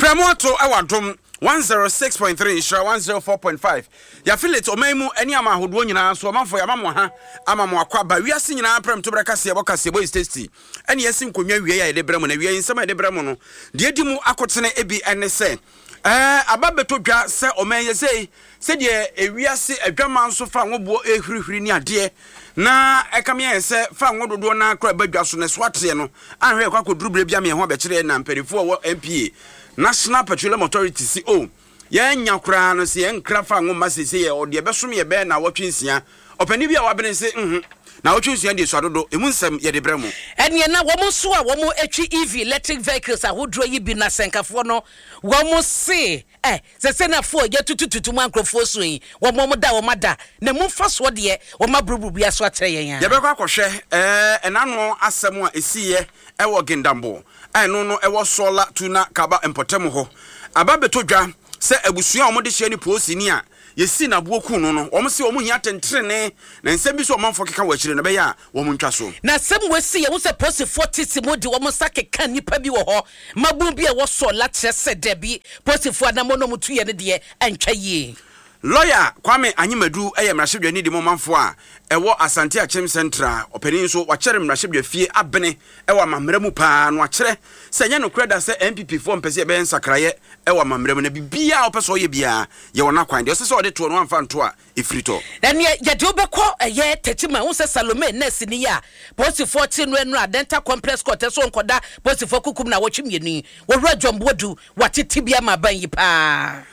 Premoto awadom 106.3 Ishra 104.5 ya filet omemu eni ama ahodo nyina so manfo ya mamo ha ama mo akwaba wiase nyina prem to braka se boka se boy tasty eni yesi nkonwa wie ya de bremo na wie nsem de bremo no de edimu akotene ebi ene se ababeto dwa se omenye se de ewiase adwama nso fa ngobo ehwirihwiri ni ade na ekamye se fa ngododo na akra badwa so ne swate no ahwe kwa kodurubire bia me ho abekire na mperifo wo MPA National Petroleum Authority CO ya nyakura no se enkra fa ngoma sese ye ode besom ye be na wotwensia opani bia wabene se na wotwensia de swadodo emunsem ye de bremu ene na wo so a wo etwi EV electric vehicles ahodro yi bi na senkafo no wo se se na fo ye tutututu mankrofo so yi wo da wo mada na mu faso de wo mabrubu bia so atere yen ye be kwa kohwe enano asem a esiye ewo gendambo no no ewo sola tuna kaba empotem ho ababeto dwa se abusua omode hye ni posi ni a yesi na buoku no no omo se omo hia tentrene na nsem bi so omanfo keka wachire no be ya wo mu ntwa so na sem wesi ye wo se posi 40 modi wo mo sakeka nipa bi wo ho mabu bi e wo sola trese de bi posi fo adamo no mutu ye ne de antwa yi Lawyer Kwame Anyimadu eye mrahwedwa ni de momanfo a ewo Asante Achem Central openi so wachere mrahwedwa fie abene ewo amamramu pa no akere se nya no kreda se MPP fo mpese be nsakraye ewo amamramu na bibia opeso ye bia ye wona kwan de se ode to no amfa nto a efrito na ye de obekọ eye tetima wo se Salome nurse ni ya posi 40 no enu Dental Complex Court so nkoda posi 4 kukum na wotwemieni wo radwombodu watetibia maban yi pa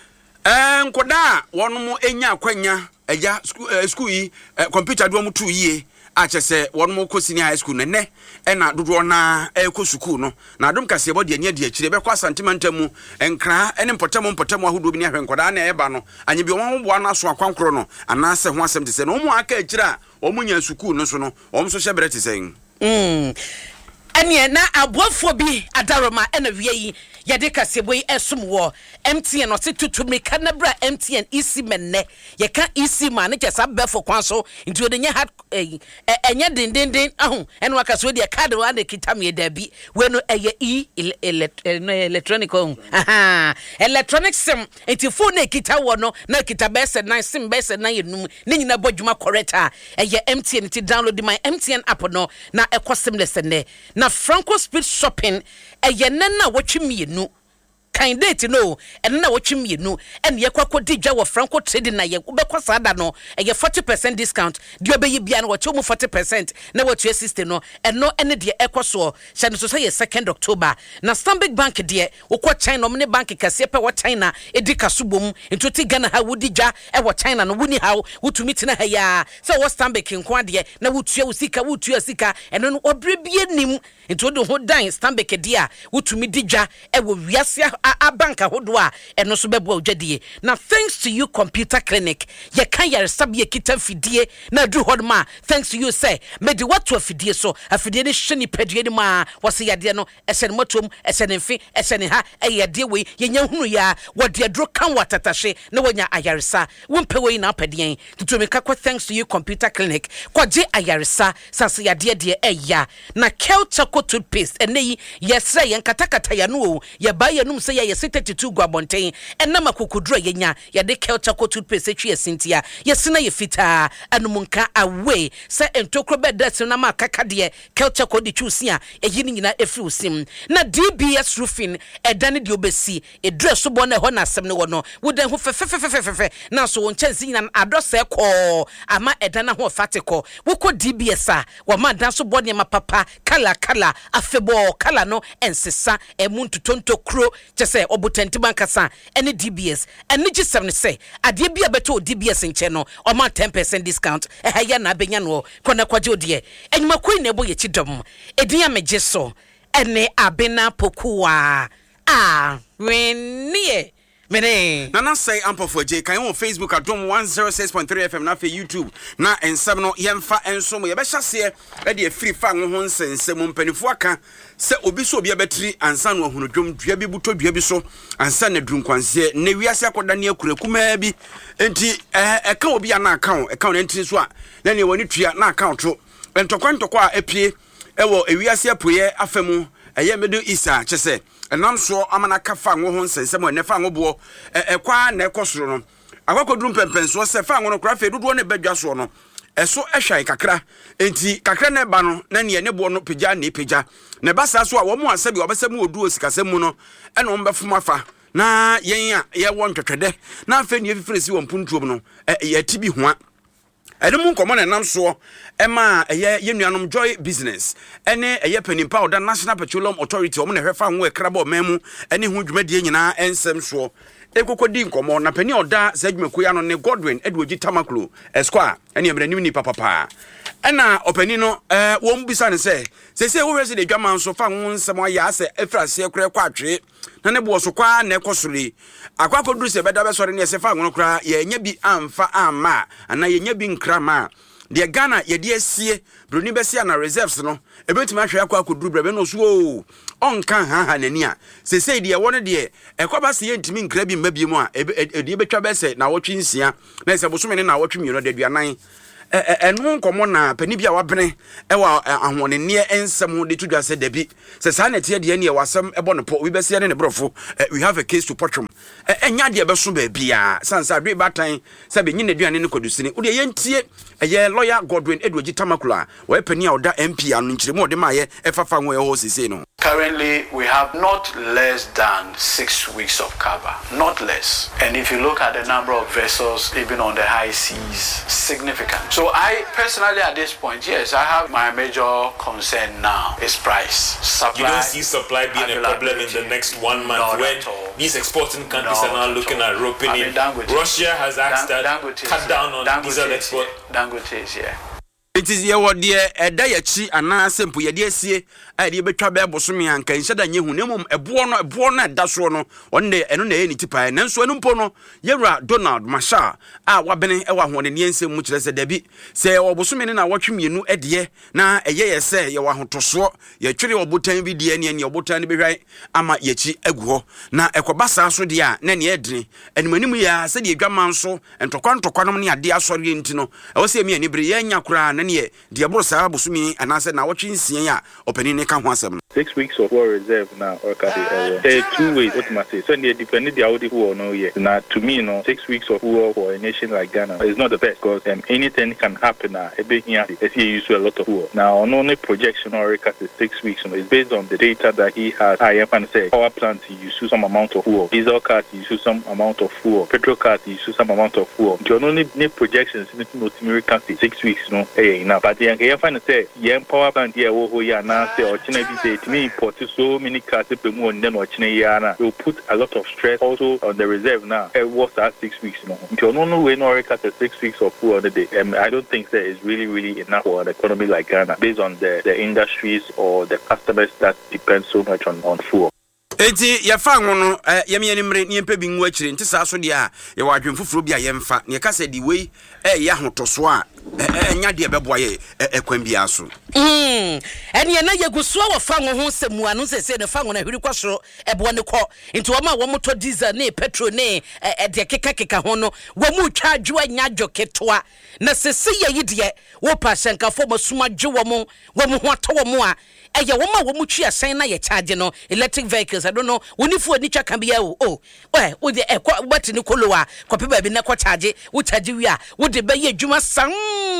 nkoda wono enya akwanya eja school yi computer do mu tu yie a chese wono ko senior high school ne na dodo na ko school no na adom kase bo de anya de akire be kwa santimantamu enkra ene mpotamo ahodo bi ne ahwe nkoda na eba no anye bi won bo na so akwankro no anase ho asem te se no mu aka akire a omunya school no so no om so hyebere te sen ene na abofo bi adaroma ena wie yi yade kaseboyi esumwo MTN ose tutumi kanabra MTN isi menne ye ka isi ma ne kesa befo kwan so nti ode nya enye dindindin ahu ene wakaso de card wa de kitamye dabi we no eye electronic electronic sim enti phone e kita wo no na kita bese na sim bese na yenum ne nyina bodwuma correct eye MTN ti download my MTN app no na ekosimless ne na Franco Speed Shopping eye nana wotwemienu kan date no ene na wotwemienu ene ye kwakodi dwa wo Franco Trading na ye wobekwa sada no eye 40% discount de obeyi bia no wotu mu 40% na wotu assist no eno ene de ekoso hye no so say 2nd October na Stanbic Bank de wokọ China omne bank kase pe wo China edika subom entoti Ghana ha wodi dwa e wo China no woni ha wotumi tina ha ya se wo Stanbic nko de na wotu asika eno no obre bie nim entodi ho dan Stanbic de a wotumi di dwa e wo wiase a bank ahodo a eno so bebo odwadie na thanks to you computer clinic ye kan yare sabie kita fidie na dru hodma thanks to you say mede watu afidie so afidie ne hwe ni padue ni ma wose yade no esen motom esen mfi esen ha yade we ye nya hunu ya wode adro kan watatashe na wonya ayaresa wompe we na padien tutumi kakwa thanks to you computer clinic kwaje ayaresa sase yade de eya na Kelchaco toothpaste eneyi yesra yen katakata ya no ye ba ye num se ye 32 gwabonten enna makokudro yenya ye de Kelchaco toothpaste twi esintia ye sena ye fita anumunka away se entokro bedet na makaka de Kelchaco de chusia eyini nyina efi usim na DBS roofing edane de obesi edreso bo na ho na asem ne wono wodan ho fefefefefefe na so won chansi nyina adose ko ama edana ho fatiko woko DBS a wo ma dan so bo ne mapapa kala afebo kala no ensesa emuntu tonto kro chese obutenti bankasa ene DBS ene G7 say ade bia beto DBS nche no o ma 10% discount ya na benya no kona kwaje odie enyuma koi na ebo ye chidom edinya meje so ene abena pokuwa wenie mene Nana say ampofo je kan on Facebook adom 106.3 FM na fe YouTube na ensem no yemfa enso mo ye be hyase e de free fa ho nsensem mpanifo aka se obi so obi abetri ansa no ahunu dwom dua bi buto dua bi so ansa na drunkwanse na wiase akoda ne akurakuma bi enti eka obi ana account eka no enti so a na ne woni tua na account to entokwa a epie ewo ewiase apoye afemu eye medo isa chese enam so amana kafa ngo ho nsensem o ne fa ngo bo ekwa na ekosoro no akwakoduru pempenso se fa ngo no kra fe dodo ne badwa so no eso ehwan kakra enti kakra na ba no na ne bo no pagya na pagya ne basa so a wo mu asabi obesem odu osikasem mu no ene wo mbefom afa na yen a ye won twetwede na afa ne fifiresi wo mpuntuom no ye tibi hoa Edemu nkomo na nam so ema ye nuanom Joy Business ene eye panimpa oda National Petroleum Authority omo na hwefa ho ekraba omemu ene hu dwumadie nyina ensem so ekokodi nkomo na pani oda sadwumaku ya no ne Godwin Edwoji Tamaklo Esquire ene emranim ni papa ena opani no wo mbisa ne se wo hwese de dwaman so fa ho nsem aya ase efrase ekure kwa atwe na ne bo so kwa na ekosori akwakoduru se beda be sori ne se fa ngono kra ye nya bi amfa amma ana ye nya bi nkrama de Ghana ye de asie broni be sia na reserves no ebetuma hwe akwakoduru brebe no so o onka ha nani a se de won de ekoba se ye ntimi nkra bi mabie mu a de betwa be se na wotwe nsia na se bosome ne na wotwe mieno de duanan enu nkomo na pani bia wabene ewa ahwone ne ensem de tudwa se dabi se sa na tie de ne wasem ebo ne po we be se ne brofo we have a case to potrum enya de be so ba bia sansa dwe batan se be nyine duane ne kodusini wo de yentie eye lawyer Godwin Edwoji Tamakula we pani a oda MP anu nchiremu de ma ye efafa nwo ho sisi no. Currently, we have not less than 6 weeks of cover, not less. And if you look at the number of vessels, even on the high seas, significant. So I personally, at this point, yes, I have my major concern now is price. Supply. You don't see supply being a problem in the next 1 month when these exporting countries are now looking at roping in. Russia has asked that cut down on diesel export. Dangote is here. It is your dear Dayachi and na simple Yadia, I did betray Bosumi and can say that you name a born at Dasrono one day and any tipa and so Pono, Yera Donald Masha, Wabene Ewa one in Yense much less a debit. Say or Bosumi and I watch me, you know, Eddie, na a year say you want to swap your chili or button be the and your button be right. Ama Yechi Ego, na Equabasa so dear, Nanny Edney, and when we are said your grandman so and to quantum at dear sorry intino. I was say me and Ibriania Kran. Diablo Sabusumi and I said now watching Sia opening a camp 6 weeks of war reserve now or there are 2 ways automatically. So they depend the Audi who or no yet. Now to me, 6 weeks of war for a nation like Ghana is not the best because anything can happen now. He used a lot of war. Now on only projection or recast is 6 weeks. It's based on the data that he has. I can say power plants he use some amount of war. Diesel cars he use some amount of war. Petrol cars he use some amount of war. You only need projections in the 6 weeks, no. Now, but the young fan say, young power plant here, oh, yeah, now say, or China say to me, import so many cars, people, and then or China, will put a lot of stress also on the reserve now. It was at 6 weeks, no. You don't know when or recast 6 weeks of food on the day. I don't think that is really enough for an economy like Ghana, based on the industries or the customers that depend so much on food. Enti ya fa ngono ya me animre ne mpa bi nwu akire nti sa so de a ya wadwen foforo bi a ye mfa ne ka se di wei ya hotoso a nya de beboa ye ekwan bi aso ene na yeguso wa fa ngo ho semu anu sese ne fa ngo na hwiri kwasoro ebo ne kɔ nti wo ma wo moto diesel ne petrol ne de keka ho no wo mu twa adwo anya dwo ketoa na sese ye yide wo pa hyenkafo masuma dwo wo mu ho ato wo mu a eye wo ma wo mu twa sen na ye charge no electric vehicles I don't know wonifu ani twa kan bia o wo de what ni kolowa kwape ba bi na kwa charge wo charge wi a wo de be ye adwuma san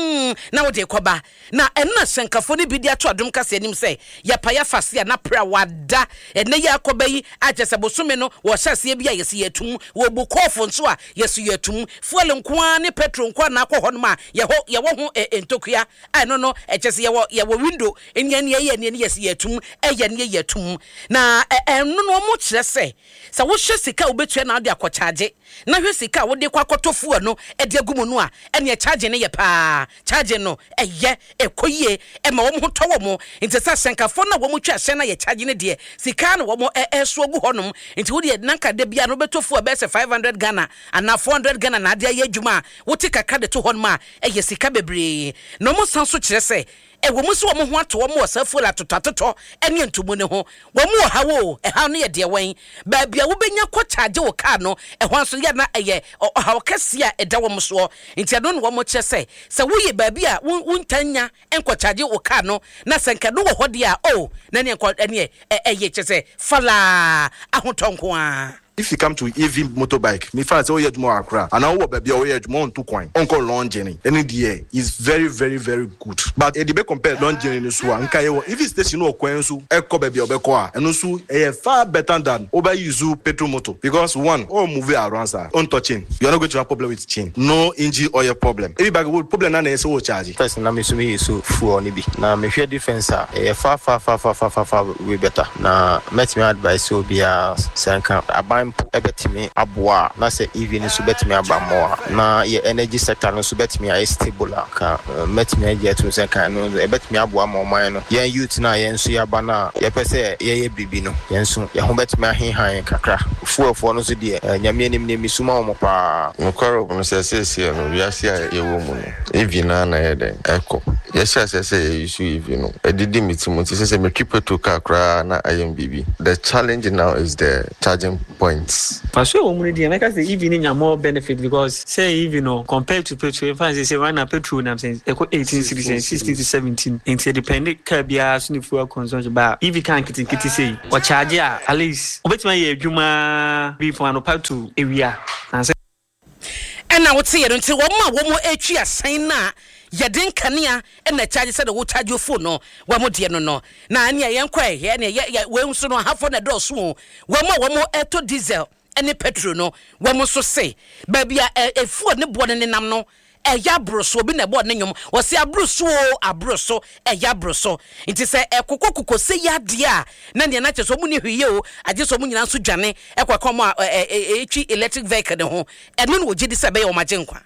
na wo de koba na enna hyenkafo ne bi de ato adom kase anim se ya pa ya fase na pra wada enne ya koba yi agese bosome no wo hyase bia yesi yatum wo bu kofo nso a yesu yatum fuel nkoa ne petrol nkoa na akɔ hɔ no ma ye wo ho entokua no egese ye wo window enya ne ye yesi yatum eye ne yatum na no mo kyerɛ sɛ sa wo hye sika wo betua na de akɔcharge na hwe sika wo de kwa akɔtofo no de agumu no a ene charge ne ye pa charge no eye ekoyie ma wo mo tɔwo mo nti sa senkafo na wo mo twa hye na ye charge ne de sika na wo mo so gu honom nti wo de nanka de bia no betofo a be se 500 Ghana ana 400 Ghana na de ye adwuma wo te kakra de to honom a eye sika bebre no mo san so kyerɛ sɛ wo mu so wo ho ato wo mo safu la totototo ene ntumu ne ho wo mu ha wo ha no ye de wen ba bia wo benya ko charge wo car no ho anso ye na eye ha wo kase a eda wo mo so nti ado no wo mo che se wo ye ba bia wo ntanya enko charge wo car no na senka no wo hode a na ne enko ene eye che se fala ahotonko a. If you come to EV motorbike, me find say you more Accra, and I work baby you more on 2 coin. Uncle long journey, any day is very good. But it be compared long journey so anka if it's station no coin so eko baby obeko and also far better than over use petrol motor because one all move around sir untouching. You're not going to have problem with chain. No engine oil problem. Everybody will problem na say o charge. First na me so me so full on bi. Na me hwe difference far way better. Na met me advice so be sanka aban ebetimi aboa na say even so betimi abamo na ye energy sector no so betimi a stable ka metimi get to say kan no ebetimi aboa mo man no ye youth na ye nso ya ba na ye pese ye bibi no ye nso ye ho betimi ahenhan kakra fuofo no so de nyame anim ne misuma mo pa nkoro no say no wi ase a ye wo mu no even na ye de eko ye say ye issue even no edidi mitimu say me keep to kakra na IMBB. The challenge now is the charging points. For sure, I say even in more benefit because say even compared to petrol, if I say run a petrol, I'm saying 18 cities, 16 to 17. Instead, depending Kabia, Sunni fuel consumption, but if you can't get say or charge at least, bet my Juma be for an part to area. And I would say until one more HE sign na. Yadin kania and the charge said the wood charge your phone no one more dear no na anya yankwa ya we so no half on the door so one more eto diesel any petrol no one more so say baby a food ne born in nam no broso bi na board ne nyom wo se abroso broso nti se kokoko se ya de a na ne na cheso mu ne hwiye o age so mu nyina so dwane ekwakom echi electric vehicle ne ho eno no gidi se be o maje nkwa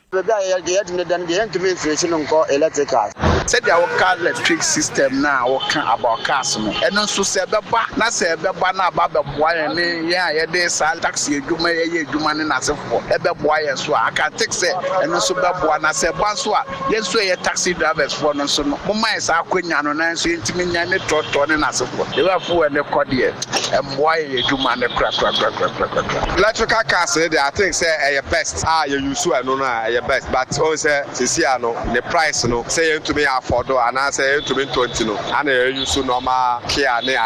electrical said our car electric system now work about cars no eno so se beba na se beba na ba beboa ne ye de sal taxi edwuma ye edwuma ne na sefo beboa ye so aka take se eno so beboa na se banso a yenso ye taxi drivers for no so no moma esa akwanya no na so intimi nya ne trotro ne na sefo they were for ne kodie emboa ye edwuma ne kra electrical cars they I think say best you use no na best but o say sisia no the price no say you to me afford and I say to me 20 no and you use normal Kia ne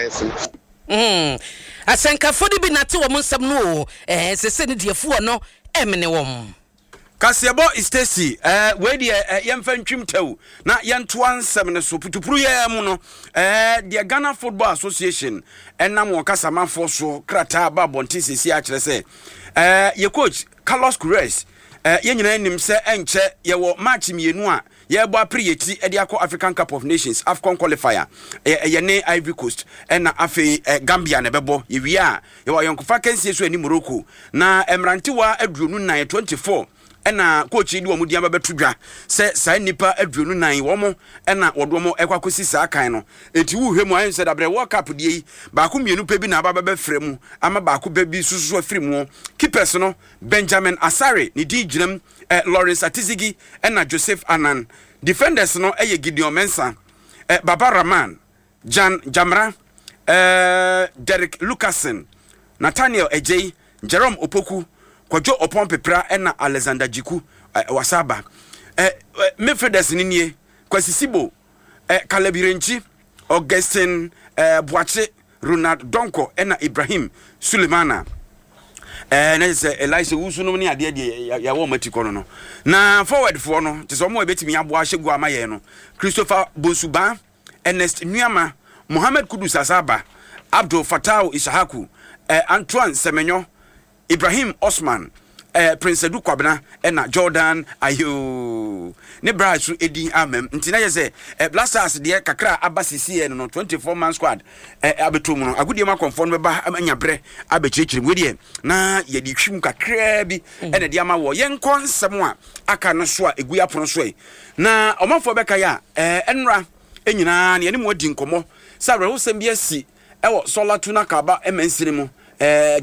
i10 asenka fodi bi nate wo nsam no se ne diefo no emene wom Kasiabo Stacy we de yemfa ntwim taw na yento ansem ne so putupuru ya mu no the Ghana Football Association enam wo kasamafo so krata ba bonti sisi a kire se ye coach Carlos Queiroz ye nyina nim se enche ye wo match mienu a ye bo apriyeti e de akọ African Cup of Nations AFCON qualifier ye ne Ivory Coast na afi Gambia na bebo ye wi a ye wo yonkofa kansie so ani Morocco na emrantewa aduonu 924 ena coach di omu diamba betudwa se sa nipa aduonu 9 womo ena wodomo ekwakosi sa kan no enti wu hwemu ayen se dabre World Cup die ba ko mienu pe bi na aba be fremu ama ba ko be bi susu afrimu keepers no Benjamin Asare ni di ginam Lawrence Atizigi ena Joseph Anan defenders no eye Gideon Mensah Baba Rahman Jan Jamra Derek Lucasen Nathaniel Ejei Jerome Opoku Kojo Opon Pepra ena Alexander Jiku wasaba midfielders ninie Kwasisibo Kalabirenchi Augustin Boache Ronald Donko ena Ibrahim Sulemana na se Elise Wusu no ne ade ya wo matiko no na forward for no te so mo ebetimi abo ahyegu amaye no Christopher Bonsuba Ernest Nuama Mohamed Kudus Asaba Abdul Fatah Ishaku Antoine Semenyo Ibrahim Osman Prince Edu Kwabena ena Jordan ayo ne brasu edi amem ntina ye se Blasters de kakra abasisi no 24 man squad abetom no agudie ma konfo no beba anya bre abechirechiri wedie na ye di twim kakra bi ena de ama wo ye nkonsem a aka no so a egu apono so na omafo beka ya enra enyina ne mo di nkomo sabre wo sem bi asi ewo solatu na kaba emansiri mu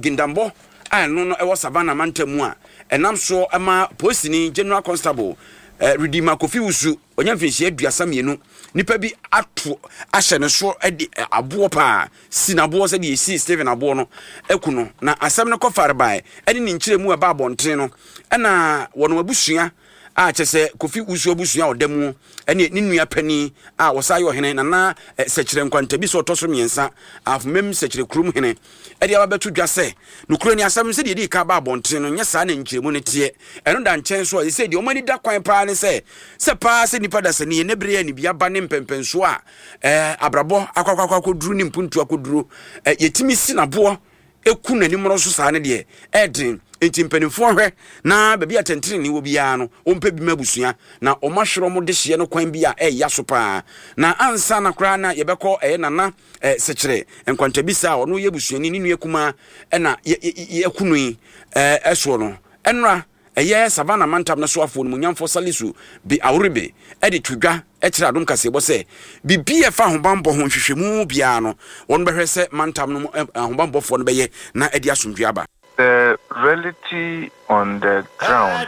gindambo ano no ewo savana mantamu a enam so ama posini General Constable Redeemer Kofi Usu onya mfinhye aduasa mienu nipa bi ato ahye ne so de aboɔ pa sinabo sɛ de esi Stephen aboɔ no ekuno na asɛm ne kɔfare bae ɛne ne nkyerɛ mu aba abɔnten no ɛna wɔno abusua a kyese Kofi Usu abusua odamu ɛne ne nua pani a wɔsa yɛ ɔhene na sɛkyerɛ nkwanta bi so ɔtɔso miensa afmem sɛkyerɛ kurum hene ɛde ababeto dwa sɛ no kuro ni asɛm sɛ de ka ba abɔnten no nyɛ saa na nkyerɛmu ne tie ɛno da nkyɛn so a sɛ de ɔmani da kwan pa ne sɛ pa sɛ nipa da sɛ ne ne bere ne bia ba ne mpempenso a abrabɔ akwakwakwa duru ne mpuntu akoduru yɛtimi si naboɔ eku nanim ro so saa ne de ɛden enti mpanimfoɔ hwɛ na baabi atɛntene ne wo biara no ɔmpɛ bi mabusua na ɔmahwero mo de hye no kwan bi a ɛya so paa na ansa na kora na yɛbɛkɔ nana sekyere nkwantabisa ɔno yɛ busuani ne nua kuma ɛna yɛkunui ɛso no ɛnra ɛyɛ Savannah mantam na so afo no munyamfo Salisu bi awrebe ɛde twudwa ɛkyerɛ adom kasebɔ sɛ bibi ɛfa ahobambɔ ho hwehwɛmu biara no wɔn bɛhwɛ sɛ mantam no ahobambɔfoɔ no bɛyɛ na ɛde asomdwe aba. The reality on the ground,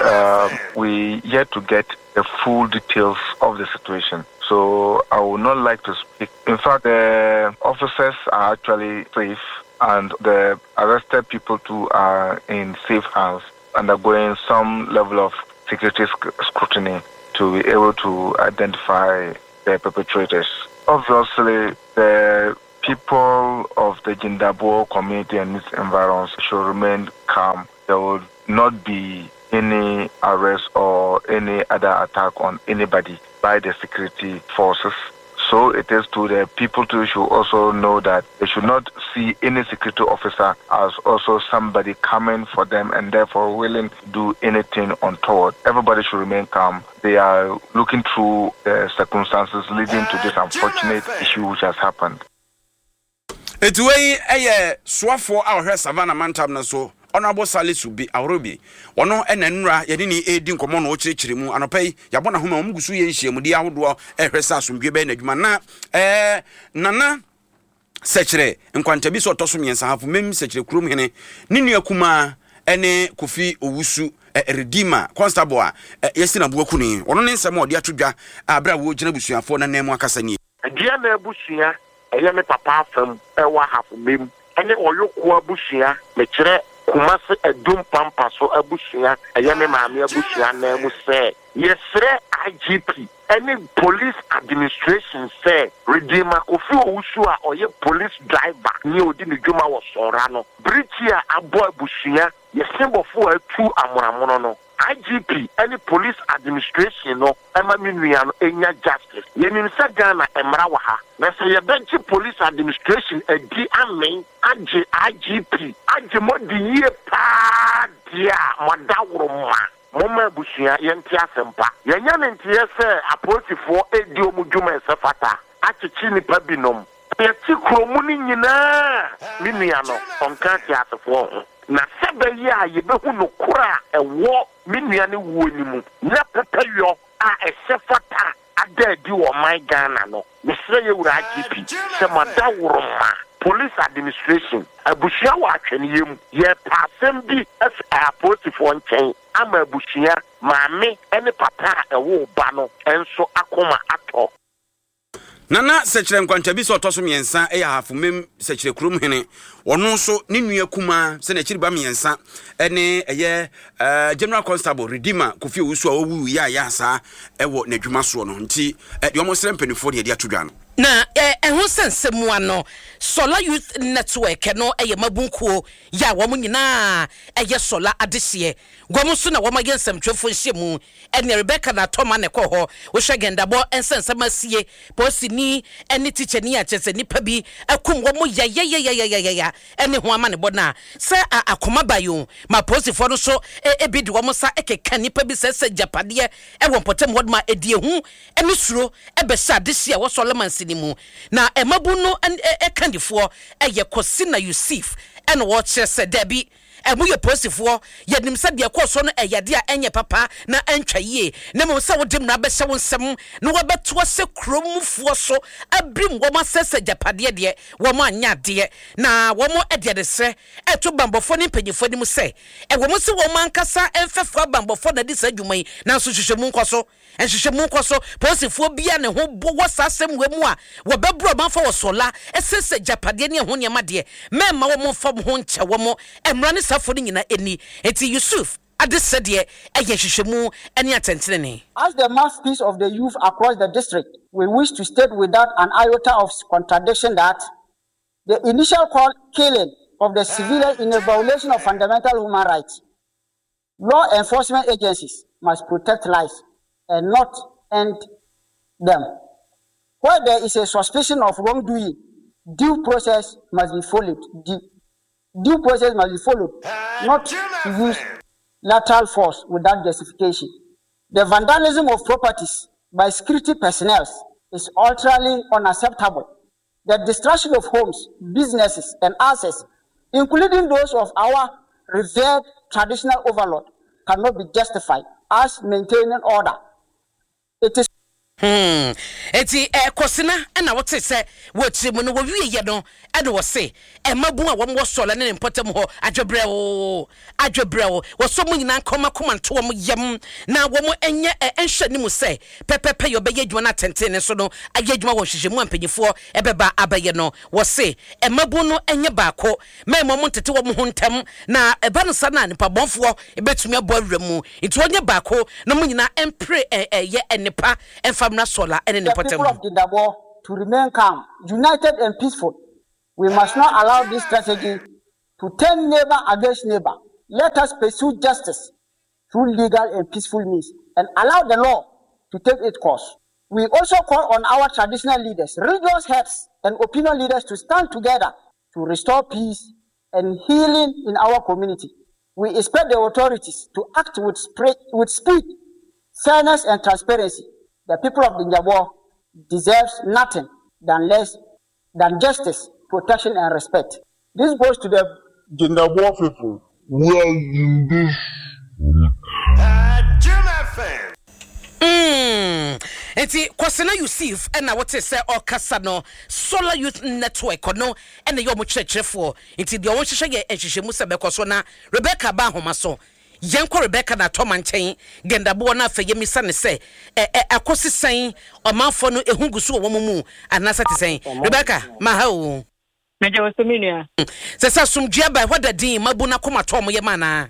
we yet to get the full details of the situation. So I would not like to speak. In fact, the officers are actually safe and the arrested people too are in safe hands, undergoing some level of security scrutiny to be able to identify the perpetrators. Obviously, the people of the Jindabo community and its environs should remain calm. There will not be any arrest or any other attack on anybody by the security forces. So it is to the people to should also know that they should not see any security officer as also somebody coming for them and therefore willing to do anything untoward. Everybody should remain calm. They are looking through the circumstances leading to this unfortunate issue which has happened. Etuwei eye swafo a ohwe Savannah mantam na so Honorable Salisu bi awrobi ono enanura yede ni edi nkomo no okirikire mu anopai yabona homa omugusu ye nhyiamu di ahodo ehwe sa asomdwe be na adwuma na nana sekyere nkwantabi so otoso miensa hafu mem sekyere kurom hene ne nua kuma ene Kofi Owusu Redeemer Constable a yesi na buaku ni ono ne nsem odi atodwa abra wo gina busuafo na nemu akasa ni adia na busua eye me papa afam ewa hafu mem ene oyoko abusua me kire Kumasi edum pampa so abusua ayame maame abusua na mu se yesre IGP any police administration say Redeemer Kofi Owusu a oye police driver ni odi ne dwuma wo sora no bridge a abo abusua yesimbofo atu amoramono no IGP any police administration no ema minua no enya justice yenim se Ghana emra wa ha na se yebenchi police administration edi amen age IGP age modi ye pa dia modawro ma moma busua yenti asempa yenya ne ntie se apolitifo edi omudwuma esefata achichi nipa binom yeti kromu ni nyina minua no onka ti asefo na sebe ye a yebehu no kura ewo minua ne wo nimu na pepeyo a esefata adadi wo my Ghana no misre ye wura IGP se madawro ma police administration abushia wa atwene yem ye pasem bi apolitifo nchen ama abushia maame ene papa ewo ba no enso akoma ato nana sekyere nkwantabi so otoso miensa hafu mem sekyere kurom hene ono so ne nua kuma se na kyiriba miensa ene General Constable Redeemer Kofi Owusu a owu ya saa ewo n'adwuma so no nti de omo sere mpanifo de atodwa no na ho sensemu ano Solar Youth Network no mabunkuo ya wo nyina Solar adehye gwom so na wo magen semtwefo nhyemu ene Rebecca na Toma ne kɔ wo hwegenda bo ensensamasie posini ene teacher ni achese nipa bi akum wo ya ene ho ama ne bo na se akoma bayo ma posifo no so ebi de wo sa ekeka nipa bi se japade wo potem hodma edie hu ene suro ebesa adehye wo Solomon mu na emabu no ekandifo eye Kosina Yusuf ene wo kire se debi emu ye posifoɔ ye nim sɛ de kɔ so no ɛyade a enye papa na antwa yie na mo sɛ wode mra bɛhyɛ wo nsɛm na wɔbɛto sɛ kromfoɔ so abrim wɔn asɛsɛ japade de wɔn anya de na wɔn ɛde de sɛ ɛto bambɔfo ne mpanyifo ne mu sɛ ɛwɔ mo sɛ wɔn ankasa ɛmfɛfo bambɔfo na de sɛ adwuma yi na so hwehwɛmu nkɔ so ɛhwehwɛmu nkɔ so posifoɔ bia ne ho bo wɔsasɛm wɔ mu a wɔbɛbro manfa wɔ sola ɛsɛsɛ japade ne ho nneɛma de mɛma wɔn fam ho nkyɛ wɔn ɛmra ne safo ne nyina eni eti Yusuf ade sɛdeɛ ɛyɛ hwehwɛmu ɛne atɛntene. As the mouthpiece of the youth across the district, we wish to state without an iota of contradiction that the initial killing of the civilian in a violation of fundamental human rights, law enforcement agencies must protect lives and not end them. Where there is a suspicion of wrongdoing, due process must be followed. Due process must be followed, not to use lateral force without justification. The vandalism of properties by security personnel is utterly unacceptable. The destruction of homes, businesses, and assets, including those of our revered traditional overlord, cannot be justified as maintaining order. It is eti kosina na wote se wotimu no wie ye no ene wo se mabu a wo sola ne potem ho adwebrɛwo wo so mu nyina nkoma komanto wo yam na wo enye enhwe ni mu se pepepe yo beye dwuma na tentene so no aye dwuma wo hwehwe mu ampanyifo ebeba abaye no wo se mabu no enye baako memo mo tete wo ho ntam na eba no sa na nipa bonfo ebetumi abo awramu nti onye baako no mu nyina empre ye enipa the people of Dindabo to remain calm, united and peaceful. We must not allow this strategy to turn neighbor against neighbor. Let us pursue justice through legal and peaceful means and allow the law to take its course. We also call on our traditional leaders, religious heads, and opinion leaders to stand together to restore peace and healing in our community. We expect the authorities to act with speed, fairness, and transparency. The people of Dinjabo deserves nothing than less than justice, protection, and respect. This goes to the Dinjabo people. We are in this. Eti kwasena Yusuf na wote se okasa no Solar Youth Network no ene yo mo kyerɛkyerɛfo enti de wo hyehyɛ ye ehyehyɛmu se bekoso na Rebecca ba homa so Yanko Rebecca na Tom Anchen Gendabo na afeye misa ne se akosi san omanfo no ehungusu wo mu anasa te san Rebecca ma ha o meje wo seminua se sa sumdua ba hoda din mabu na koma Tom ye mana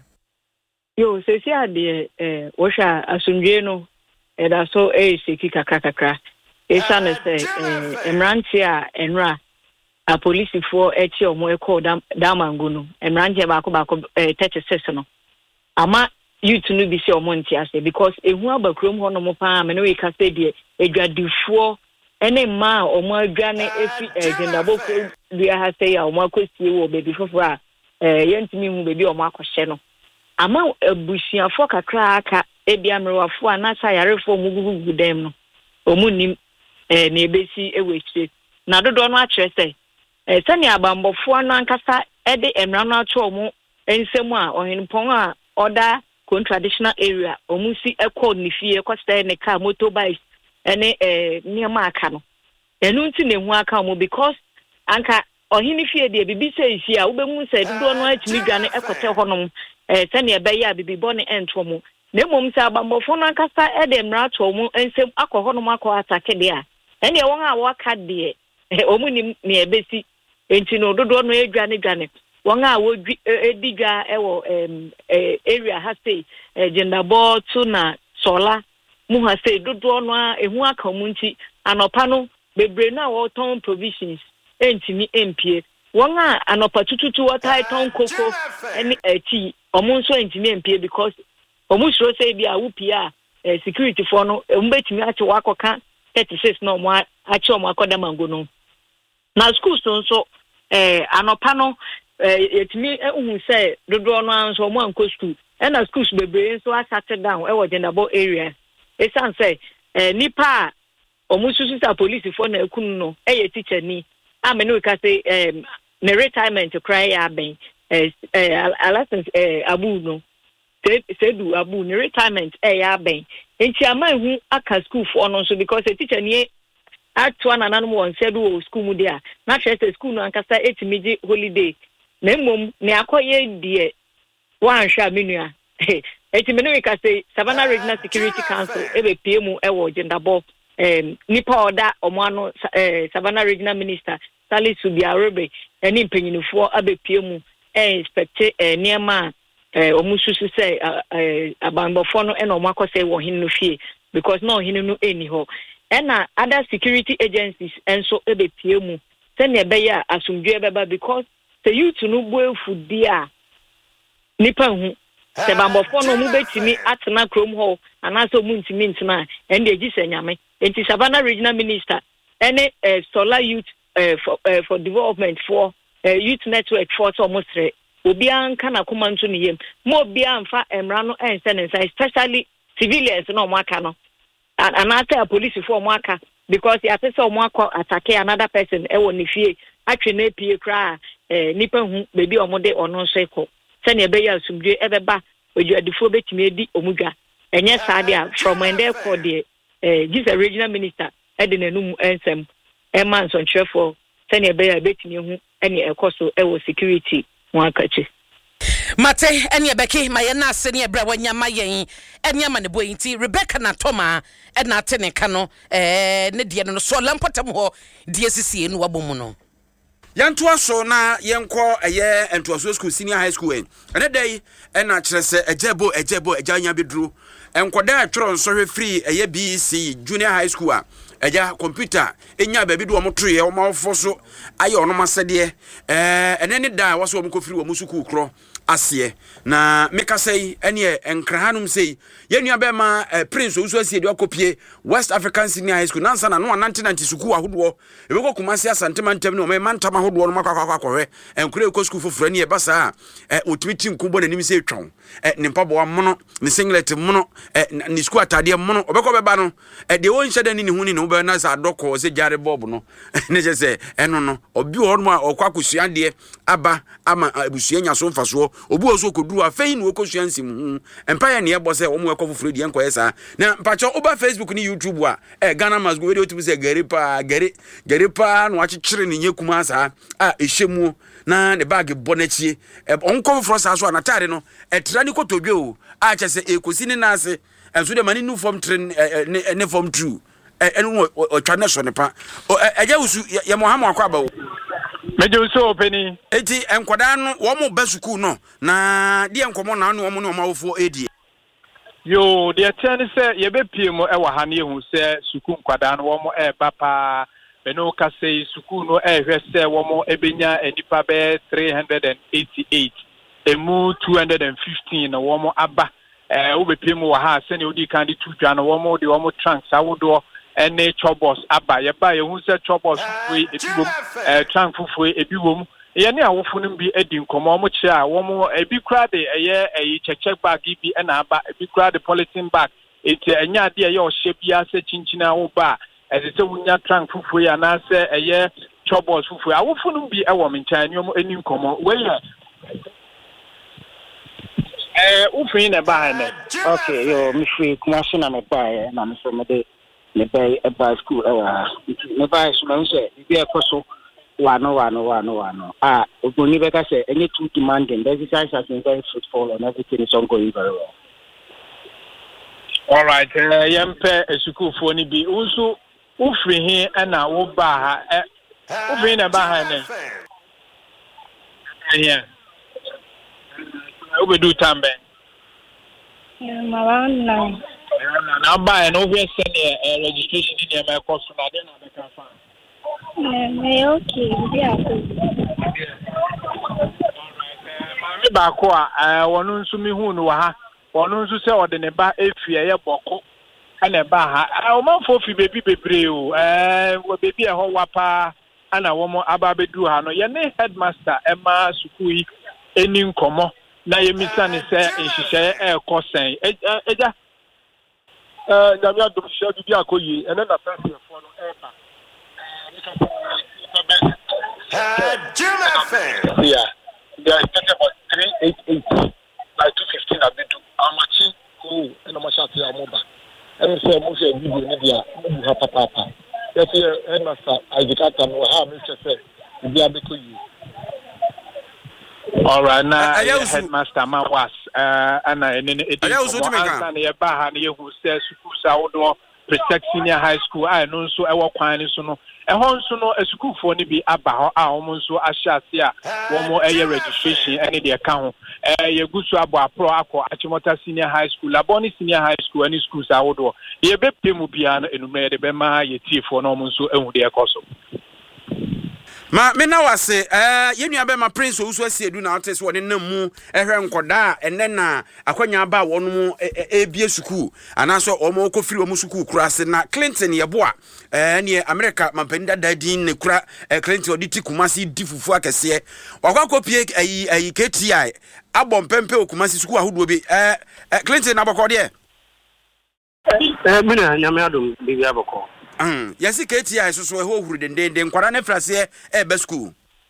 yo se si ade wo hwa asumdue no eda so seki kakra esa ne se emranti a enra a policefo echi omo ekọ damangu no emranti ba ko 36 no ama youth no bi se omo nti ase because ehu abakrom ho no mo pa me no we ka se de edwadifo ene ma omo adwane efi Dindabo ko bia ha se ya omo akosie wo bebi fofo a yentimi hu bebi omo akɔhye no ama abusuafo kakra aka ebia mrewafo anasa yarefo mugugu dem no omunim na ebesi ewechire na dodo no akyerɛ sɛ sɛne abambɔfo no ankasa de emra no ato omo ensemu a ohenpon a oda traditional area omusi ekɔ nifie kɔsta ne car motorbikes ene niema aka no enu nti ne hu aka omo because anka ohenifie de bibi sɛ isi a wobɛmu sɛ dodo no atimi dwane ekote honom sɛne ɛbɛyɛ a bibi bɔne ɛnto mu na mmom sɛ abambɔfo no ankasa ɛde mmara to mu nsɛm akɔ hɔ nom akɔ atake de a ɛne wɔn a wɔaka de ɔmu nim ne ɛbɛsi enti no dodoɔ no dwane wɔn a wɔdi dwa ɛwɔ area ha sei Dindabo to na Sola mu ha sei dodoɔ no a ehu aka mu nti anɔpa no bebree no a wɔtɔn provisions ɛntimi ɛmpie wɔn a anɔpa tututu wɔtae tɔn koko ɛne tea ɔmo nso ɛntimi ɛmpie because omu sure say bia wupia security for no mbetimi ache wakoka 36 no mo ache omo akoda mango no na schools nso anopa no yetimi ehun say dodo no anso omo anko school e na schools bebre nso asate down e wo Dindabo area e san say nipa omu susu sa police for na ekunu no e ye teacher ni amene we ka say ne retirement cry ya ben Alasans Abu no Sedu Abu no retirement ya ben enti ama hu aka school for no so because a teacher nie atwa na nanom won Sedu school mu dia na hwe school no ankasa etimiji holiday na mom ne akoye die wan hwa menua etimene ka say Savannah Regional Security Council ebe PM ewo Jendabo nipa oda omano Savannah Regional Minister Salisu Biarobe eni mpanyinfo abe PM inspect niema omususu say abambofo no ena omakose wo hin no fie because no hin no eni ho ena other security agencies enso ebe PM se ne be ya asumdwe beba because the youth no boefu dia nipa hu se bambofo no mu betimi atena krom ho anaso mu ntimi ntena ende ejise nyame enti Savannah Regional Minister ene solar youth for development for youth network for almost obi anka na kuma nto ne yem mo obi anfa emra no ense ne nsa especially civilians no mwaka no and after police for mwaka because ya pese o mwaka attack another person e woni fie atwe na pie kra nipa hu bebi omode ono nso ekọ se ne be ya sumdwe ebeba ojuadifo betimi edi omudwa enye sadia from ende ekọ de this regional minister ede nanum ensem man so nchefo se ne be ya betimi hu ene ekọ so ewo security mwakachi mate ene beki maye na ase ne ebra wanyama yen ene ama ne boyinti Rebecca na Toma ena atene ka no ne de no so lampotam ho de asisi enu wabomu no yanto so na yenko eye entoaso school senior high school ene dai ena kire se ejebo ejanya bedru enkoda atworo nso hwe free eye BC junior high school a eja computer enya ba bi do omotroye omawofo so aye ono masede ene ne da wo so omkofiri wo musuku kro asie na meka sei ene enkrahanum sei yenua be ma prince osu asie de akopie West African Senior High School nansa na no 1990 suku ahodo ebeko kumase asantemantam ne o me mantam ahodo no makwakwakwawe enkure ko school foforo ne e basa otimitim nkumbo na nim sei twon ne mpabo amono ne singlet mono ne school atade mono obeko beba no de won hyeda ni hu ni no be na sa adoko se jare bob no ne je se eno no obi ho no okwakusua de aba ama abusua nya so mfaso obu oso koduru afei no okosua nsim empire ne ebo se wo mo ekofoforo di enkoye sa na mpacho oba Facebook ni YouTube wa Ghana must go video to say gari pa no achichere ne nyekuma sa ehemu na ne bag bonachie onko for sa so anatare no etra ni kotodwe o chese ekosi ni nase enso de mani nu form train ne form true enu otwa ne so ne pa eja usu ye Mohammed akwaba o meje usu openi eti enkoda no wo mo basuku no na de enkomo na no mo ne omawofo edi yo de atene se ye be pie mo e wa ha ne hu se suku nkwada no wo mo e papa beno ka se suku no e hwe se wo mo ebenya enipa be 388 emu 215 na wo mo aba wo be pie mo wa ha se ne odi kan di tudwa no wo mo de wo mo trunks awodo ene chobos aba ye ba ye hu se chobos fufu ebibom trunk fufu ebibom ye ne awofo no bi edi nkomo mo kire a wo mo ebi kra de eye check bag bi na aba ebi kra de polythene bag eti enya de ye o hye bia se chinchina wo ba eze se wunya trunk fufu ya na se eye chobos fufu awofo no bi e wo menchan ni mo eni nkomo we ye ufin na ba na okay yo mi free kuma so na me ba na me so me de me bay about school me bay so me say bi ekoso wano ogoni beka say any too demanding the exercise has been very fruitful and everything is ongoing very well. All right yempe school for ni bi unso ufri hin na wo ba ha ufri na ba ha ne yeah obedu tambe malana na buy no we send registration in my course na dey na be can find okay yeah me ba ko wonu nso mi hu no wa ha wonu nso se ode ne ba efie ye boko ana ba ha o man fo fi bebi bebre o wo bebi e ho wa pa ana wo mo aba bedu ha no ye ne headmaster ema sukui eni nkomo na ye misa ne se nhihye kosen eja Jamia do share bibi akoyi ene na person for no eba yeah they are expecting about 388 like 215 a bit. Amachi who and Amashati Amoba. And so most of you media papa. That's here headmaster Isaac Atam will have Mr. Say to be able to you. All right, now headmaster Mawas and it is who says schools Protect Senior High School. I know so I work on so no. And also no a school for be about almost so ashasia one more area registration any the account. You go to Abba Pro Aqua Achimota Senior High School, Laboni Senior High School, any schools I would do. You bet Pimubiana and Made Bema, ye tea for no so and the Acoso. Ma me na wase yenu abe ma prince wo so asiedu na artist woni na mu ehwe nkoda enne na akwanya ba wonu mu ebie suku anaso omo kofiri omo suku kura se na Clinton yeboa ne America mampenda dadin ne kura Clinton oditi Kumasi difufu akese wakwa kopie ayi KTI abom pempe Kumasi suku ahodo bi Clinton aboko de mina nyame adom bi aboko yesi KTI so ho huru dende nkwara ne frase be school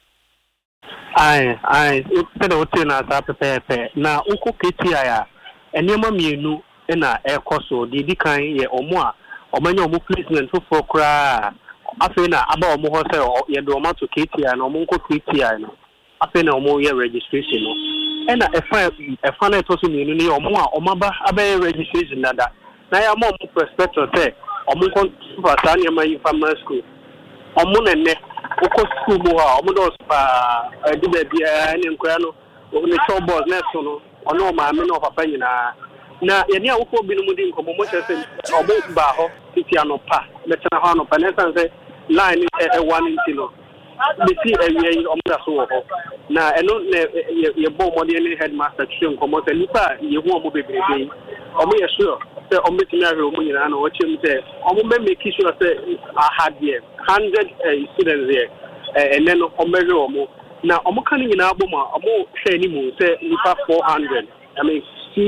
ai pede wote na sa pepe na uko KTI a enema mienu na ekoso di kan ye omo a omanya omo placement for kra afi na aba omo ho se ye do omo to KTI na omo nko KTI no afi na omo ye registration no na efa na to so mienu ne omo a omaba aba registration nada na ya mo prospector say omo kon fata ni ma primary school omo nene oko school mo ha omo do spa di be bia ni nkwa no ne show boss na so no ono ma me no papa nyina na ye ni awofo bi no mu di nkomo mo chese omo ba ho titi anopa metena ho anopa na sanse line one intino bisi ewie omo da so ho na eno ye bo mo de ni headmaster twi nkomo se nipa ye hu omo bebrebe omo ye sure say omo betimi awe omo nyina na o chem say omo be make sure say I had here 100 students here and then omo measure omo na omo kan nyina aboma omo hwe ni mu say nipa 400 I mean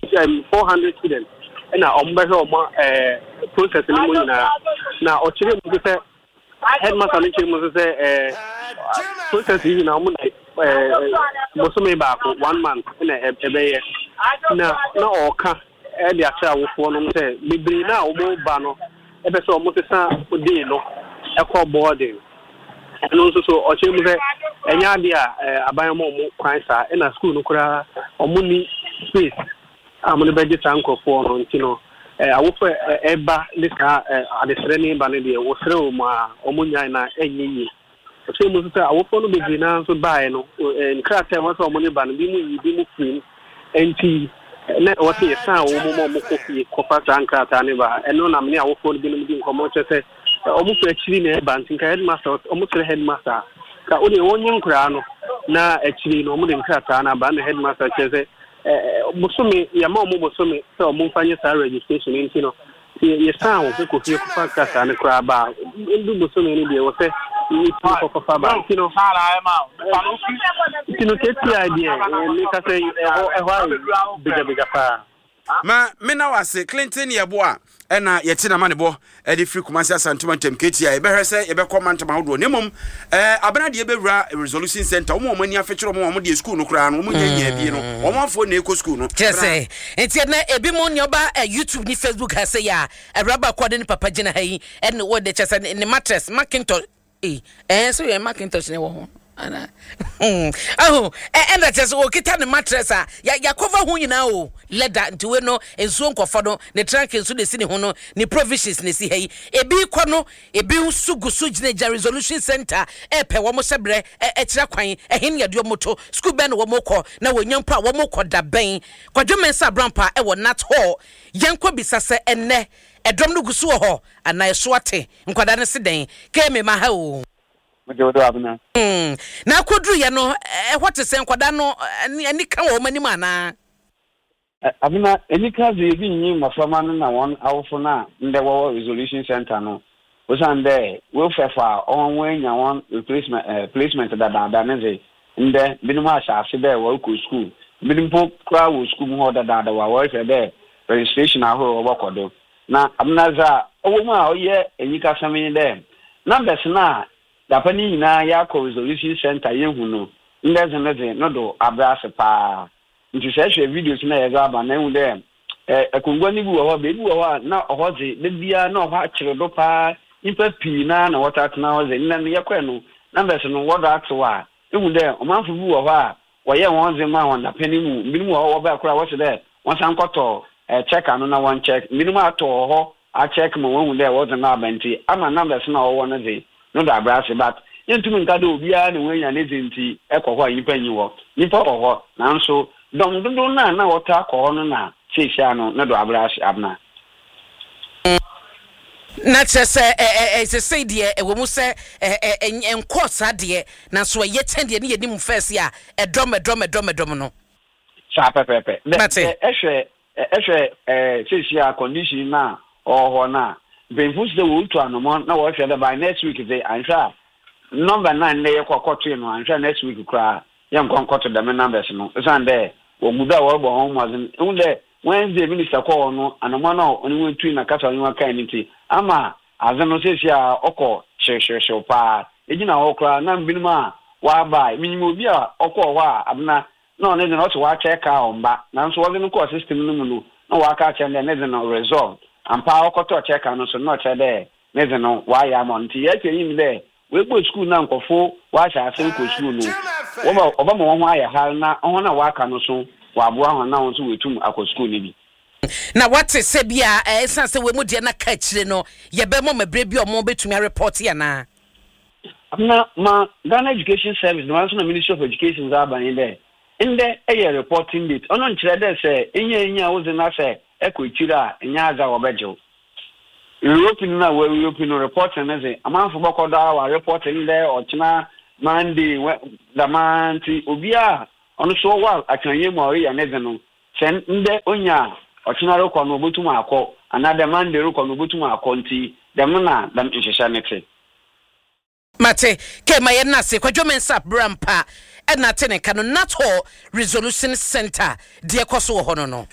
400 students and na omo measure omo process ni mu nyina na o chere mu say headmaster ni chere mu say process ni na omo mosome ba ko 1 month na ebeye na oka e acha awofo no say bibiri na omo ba no ebe so omo tesa odi no e ko boarding no so o che mu say enya ade a aban mo kwan sa e na school no kura omo ni space amone beje tankofo no ntino awofo eba lika adesere ni ba ne de wo sere o ma omo nyan na enyi o che mu say awofo no bibiri na so bae no nkrata ho so omo ne ba no bi mu free enti na what ye san wo mo kofi kofa tankrata ne ba eno na me awofo no bi no di nkomo chese omo fa chiri na ba ntinka headmaster omo tere headmaster ka o de wonye nkura no na chiri no omo de nkrata na ba na headmaster chese musumi ya ma omo musumi se omo mfanye sa registration nti no ye san wo kofi kofa kasa ne kura ba ndu musumi ni de wo se ni kofa ba kino kino keti idea ni ka say biga pa ma me na wase Clinton yeboa na yeti na manebo e de free Kumasi Asantuma Tem KTI e be hwese e be command ma hodo nemom abana de be wura resolution center omo mani afechiro omo de school no kura no omo nyanya bi no omo afo na eco school no chese enti na ebi mo nyoba YouTube ni Facebook ha say ya raba kwade ni papa gina hayi en wo de chese ni mattress Macintosh so ye Macintosh ne wo ho ana and that just okita ne mattress ya cover hu nyina o leather nti we no enso nkofo no ne trunk enso de si ne ho no ne provisions ne si hayi ebi kɔ no ebi sugusu gina resolution center pe wo mo sebre kira kwan ehin yade omoto school ben wo mo kɔ na wonyampa wo mo kɔ da ben kwadwomen sa brampa wo nat hall yenko bisase enne edom no gusu ho ana eso ate nkwada ne se den keme ma ha o na kodru ye no what is nkwada no ani kan wo mani mana abuna any class dey be yin mafama no na one awfo na nde wo resolution center no o san there we fefa on wenya one placement da ne nde binuma asase there wo ko school binimpo kra wo school ho da wo fe there registration ahoro wo kodo na abuna za owo mu a oye enyika sami there numbers na Dapani na ya ko resolution center yehu no ndeze no do abrase pa nti se hwe videos na ye ga ba na hu de akongwa ni bi wo ho be bi wo ho na ohoze de bia na oho akire do pa impa pi na water na oze na ye kwa no numbers no water atwa hu de o manfo bi wo ho a wo ye won ze ma won da pani mu minimum wo ba kura wo se de won san koto check anu na one check minimum ato ho a check mo won hu de wo ze na abenti ama numbers na wo no ze no da abrase but yentumi nka de obia ne wanya ne zinti ekọ ho yipa nyi wo nipa ho nanso dom dodo na wota akọ no na sisia no na do abrase abna na chese say de e wo mu se enko sa de na so ye tende ne yenim first ya edom no sa pepepe ehwe sisia condition na ho na benfus de wo tu anomo na wo hwe de by next week they answer number 9 na ye kokoto no answer next week kra ye nkonkoto de numbers no sande wo muda wo bo ho mazin unde Wednesday minister call no anomo na oni wetu na kasa onwa kan niti ama azano sesia okọ hwehwehwe pa ejina ho kra na mbinuma wa ba minimo bi a okọ ho a abna na one no so wa check omba na so wo no call system no mu no na wa ka che ne no resolve ampa okoto check no so no che de ne no wa ya monti ye che yim de we go school na nkofo wa sha asen ko school no oba mo ho aya hal na ho na wa ka no so wa boa ho na ho so wetum akọ school ni bi na what say bia sense we mu de na ka kire no ye be mo mebre bi o mo betumi report ya na na ma Ghana Education Service no answer na Ministry of Education za ban ile inde eye reporting date ono nkire de se enya wo ze na se ekotira enya aza obejo European na we European reporting na ze amanfo bokoda wa reporting de ochina Monday da manti obia ono so wa akanye mo ya neze no sen nde onya ochina roko no botum akọ another Monday roko no botum akọ nti dem na dam nhehya nete mate ke maye na se kwadwomen sap brampa na tene kanu nato resolution center de ekoso wo hono no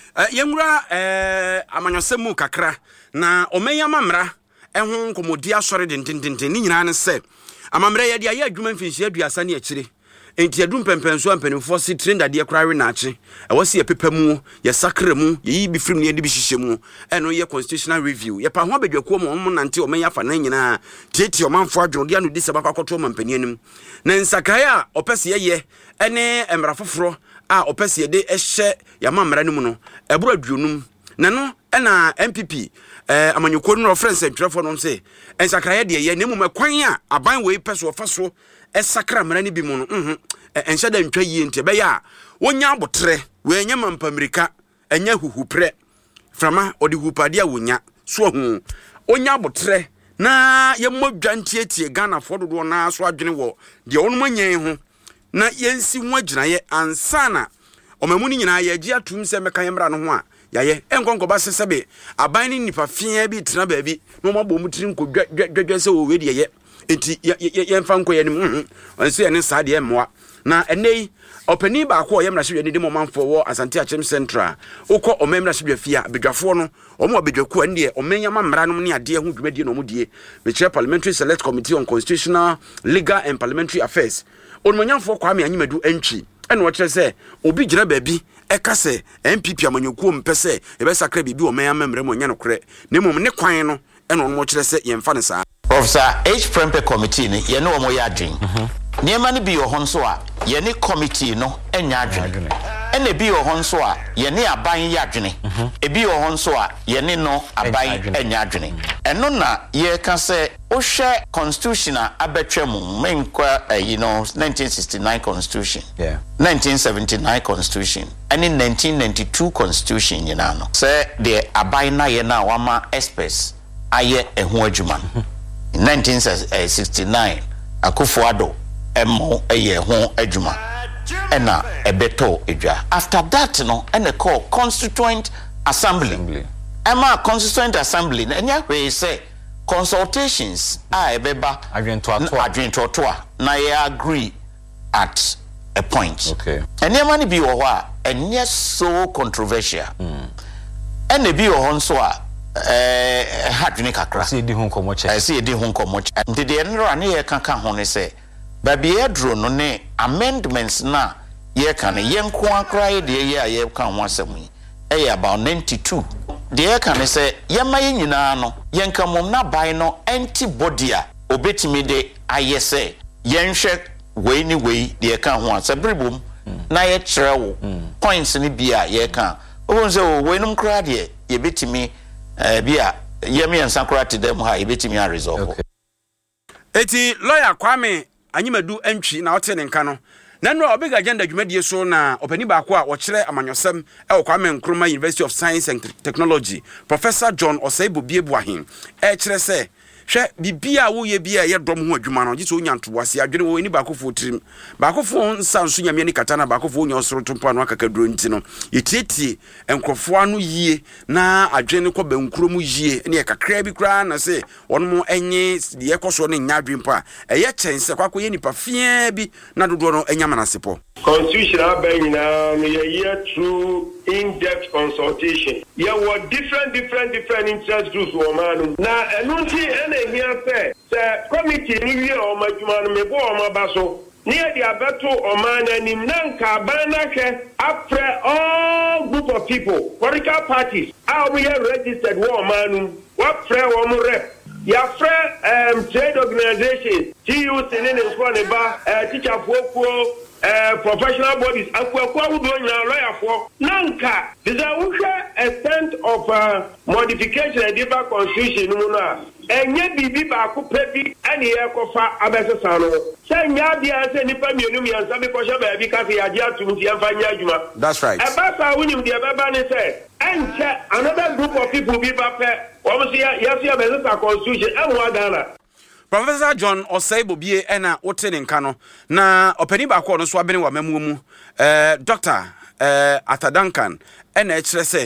yenwura amanyosemu kakra na omeyama mra ehun komodi asore dindindindin ni nyina ne se amamra ye de aye adwuma mfinhia aduasa ne akire enti adum pempenso ampanimfo si trenda de kra we na ache ewose ye pepamu ye sakra mu ye bi frim ne de bi hihye mu eno ye constitutional review ye pa ho abedwakuo mo nante omenya fa na nyina tieti omanfo adwo de anu disaba kwakoto mampanienim na nsakaya opese ye ene emra foforo a opese de ehye yamamra ne mu no ebro aduonum na no ena MPP amanyoko no reference entrefo no se ensakaya de ye nemu makwan a aban we peso faso esakra mra ne bi mu no enhye da ntwa yie nte be ya wonya abotre we nya mampamirika enya huhupre frama odi hupade a wonya so hu onya abotre na ye modwantie Ghana fododo na so adwene wo de wonu manyen ho na yensi ho aginaye ansana omamu ni nyina ye gia tum se meka yemra no ho a yaye enkonko ba sesebe aban ni nipa fia bi tena ba bi no mabɔ mutiri nko dwadwa se wo we de ye enti ye mfa nko ye nim onse ye ne sa de emwa na enei opani ba ko ye mrahye ni de momanfo wo Asante Achem Central ukọ omemrahye fia bedwafo no omo bedwaku ande omenya mamra no ne ade ho dwumadie no modie me chair Parliamentary Select Committee on Constitutional, Legal and Parliamentary Affairs onmanyamfo Kwame Anyimadu entry ene wo kire se obi gira baabi eka se MPP amanyokuo mpese ebesakra bibi omenya mamra mo nya no kore ne mom ne kwan no ene onmo kire se yemfa ne saa Professor H. Prempe Committee ni ye no omo ya adwen niema ni bi ohon so a ye ne committee no enya adwene ene bi ohon so a ye ne aban ya adwene e bi ohon so a ye ne no aban enya adwene eno na ye ka se o hwe constitution abetwem menkwa 1969 constitution 1979 constitution and in 1992 constitution yina no se de aban na ye na wama express aye eho adwuma in 1969 Akufo-Addo emo eye ho adwuma ena ebeto edwa after that no ene call constituent assembly ema constituent assembly enya we say consultations ebeba adwentotoa na ye agree at a point okay enya mani bi wo ho a enya so controversial ene bi wo ho nso a hadwene kakra see di ho nkomo che see di ho nkomo che de enro ane ye kaka ho ne say baby edro no ne amendments na ye kan yenko akra de ye a ye kan ho asem yi about 92 de ye kan say ye ma ye nyina no yenka mom na ban no antibody a obetimi de ayese yenhwe we ni we de kan ho asabribom na ye kyerɛwo points ni bia ye kan obon say we num kra de ye betimi bia ye me ansakra te dem ha ye betimi a resolve eti lawyer Kwame Anyimadu Antwi na wote ne nka no na no obega agenda dwumadie so na opani baako a wɔkyerɛ amanyɔsɛm ɛwɔ Kwame Nkrumah University of Science and Technology Professor John Oseibo Biebuahin kyerɛ sɛ hwɛ bibia wo ye bia ye dom ho adwuma no gye so nyanto wase adwene wo ni baako fo tirim baako fo nsa nso nyame ni kata na baako fo nya osoro tompo anu akakaduro nti no yetietie enkrofo anu yie na adwene kɔ bankuro mu yie ne kakra bi kra na se wɔn mo enye de yekoso ne nya adwempo a ɛyɛ kyɛnse kwakɔ ye nipa fia bi na dodo no enya manasepɔ constitutional bang now year through in-depth consultation were different interest groups were man na enunti ene here say committee ni wi o madwuma no mebo o mabaso near the abeto o man anim nanka bana hwe after all group of people political parties are we registered war man what prayer wo mo rep your friend trade organization TUC in Nkwaniba teacher for professional bodies akwa wudo nya lawyer for nanka is a extent of modification and different constitution no na enye bibi ba ko pebi ene ye kofa abesesa no se nya dia se nipa mienu mi ansa be ko sha ba bi ka se ya dia tum ti amfa nya adwuma that's right e ba sa wunim dia be ba ne se enche another group of people bi ba pe o mo se ya se abesesa constitution enwa Ghana. Professor John Oseibo Bie ena wote ne nka no na opani ba ko no so abene wa mamu mu Dr. Atadankan ena kyerɛ sɛ